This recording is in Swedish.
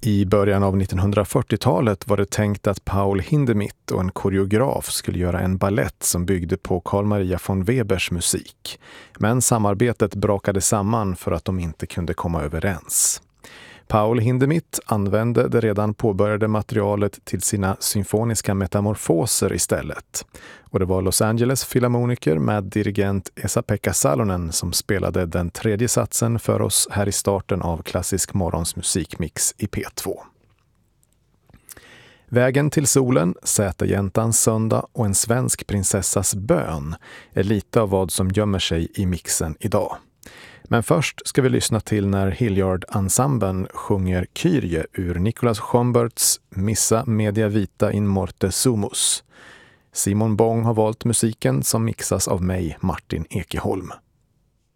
I början av 1940-talet var det tänkt att Paul Hindemith och en koreograf skulle göra en ballett som byggde på Carl Maria von Webers musik. Men samarbetet brakade samman för att de inte kunde komma överens. Paul Hindemith använde det redan påbörjade materialet till sina symfoniska metamorfoser istället. Och det var Los Angeles Philharmoniker med dirigent Esa-Pekka Salonen som spelade den tredje satsen för oss här i starten av Klassisk morgons musikmix i P2. Vägen till solen, Säterjäntans söndag och en svensk prinsessas bön är lite av vad som gömmer sig i mixen idag. Men först ska vi lyssna till när Hilliard-ensemblen sjunger Kyrie ur Nicholas Schomburts Missa media vita in morte sumus. Simon Bong har valt musiken som mixas av mig, Martin Ekeholm.